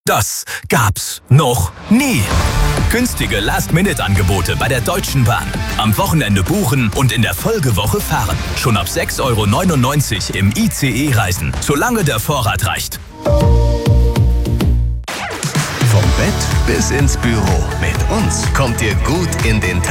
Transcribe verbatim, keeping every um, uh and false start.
Das gab's noch nie. Günstige Last-Minute-Angebote bei der Deutschen Bahn. Am Wochenende buchen und in der Folgewoche fahren. Schon ab sechs Euro neunundneunzig im I C E-Reisen, solange der Vorrat reicht. Vom Bett bis ins Büro. Mit uns kommt ihr gut in den Tag.